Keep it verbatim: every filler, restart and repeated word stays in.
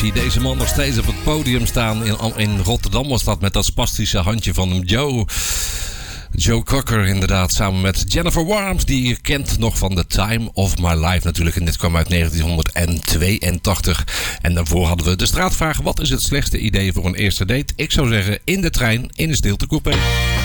zie deze man nog steeds op het podium staan. In, in Rotterdam was dat met dat spastische handje van hem, Joe. Joe Cocker inderdaad, samen met Jennifer Warnes, die je kent nog van The Time of My Life natuurlijk. En dit kwam uit negentienhonderdtweeëntachtig. En daarvoor hadden we de straatvraag: wat is het slechtste idee voor een eerste date? Ik zou zeggen, in de trein, in een stiltecoupé.